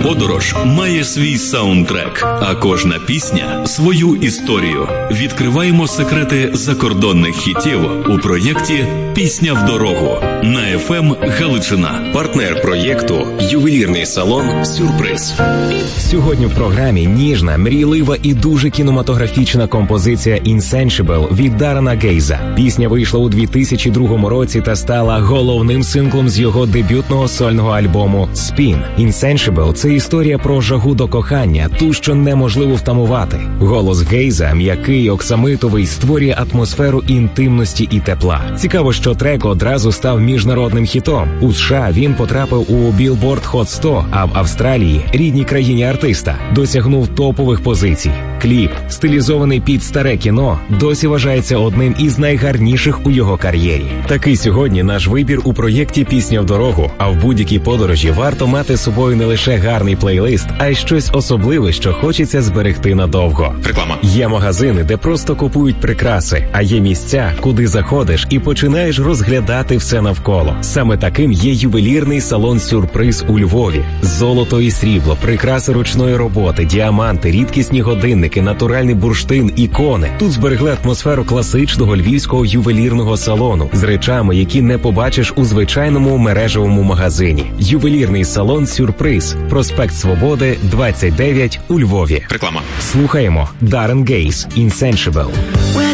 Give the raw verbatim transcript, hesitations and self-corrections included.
подорож має свій саундтрек, а кожна пісня – свою історію. Відкриваємо секрети закордонних хітів у проєкті «Пісня в дорогу» на еф ем Галичина. Партнер проєкту – ювелірний салон «Сюрприз». Сьогодні в програмі ніжна, мрійлива і дуже кінематографічна композиція «Insatiable» від Даррена Гейза. Пісня вийшла у дві тисячі другому році та стала головним синглом з його дебютного сольного альбому «Spin». «Insatiable» – це історія про жагу до кохання, ту, що неможливо втамувати. Голос Гейза, м'який, оксамитовий, створює атмосферу інтимності і тепла. Цікаво, що трек одразу став міжнародним хітом. У США він потрапив у Billboard Hot сто, а в Австралії, рідній країні артиста, досягнув топових позицій. Кліп, стилізований під старе кіно, досі вважається одним із найгарніших у його кар'єрі. Такий сьогодні наш вибір у проєкті «Пісня в дорогу», а в будь-якій подорожі варто мати з собою не лише гарний плейлист, а й щось особливе, що хочеться зберегти надовго. Реклама. Є магазини, де просто купують прикраси, а є місця, куди заходиш і починаєш розглядати все навколо. Саме таким є ювелірний салон «Сюрприз» у Львові. Золото і срібло, прикраси ручної роботи, діаманти, рідкісні годинники, натуральний бурштин, ікони. Тут зберегли атмосферу класичного львівського ювелірного салону з речами, які не побачиш у звичайному мережевому магазині. Ювелірний салон «Сюрприз», проспект Свободи, двадцять дев'ять у Львові. Реклама. Слухаємо Даррен Гейз, «Insatiable».